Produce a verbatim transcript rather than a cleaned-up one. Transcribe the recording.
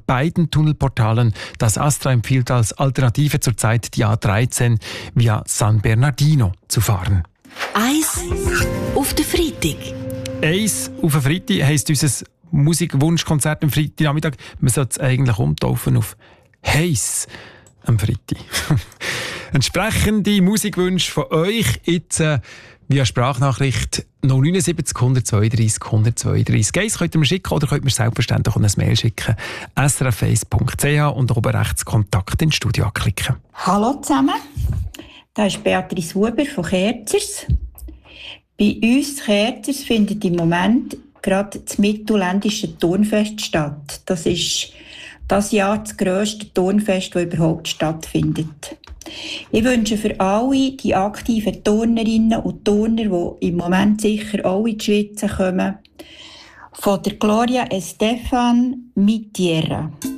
beiden Tunnelportalen. Das Astra empfiehlt als Alternative zurzeit die A dreizehn via San Bernardino zu fahren. Eis auf den Freitag. Eis auf den Freitag heisst unser Musikwunschkonzert am Freitagnachmittag. Man sollte es eigentlich umtaufen auf Heiss am Freitag. Entsprechende Musikwünsche von euch jetzt äh, via Sprachnachricht null neun sieben null eins zwei drei null zwei drei. Geis könnt ihr mir schicken oder könnt ihr mir selbstverständlich eine Mail schicken. s r f eis punkt c h und oben rechts Kontakt ins Studio anklicken. Hallo zusammen, da ist Beatrice Huber von Kerzers. Bei uns Kerzers findet im Moment gerade das mittelländische Turnfest statt. Das ist das Jahr das grösste Turnfest, das überhaupt stattfindet. Ich wünsche für alle die aktiven Turnerinnen und Turner, die im Moment sicher auch in die Schweiz kommen, von der Gloria Estefan Mi Tierra.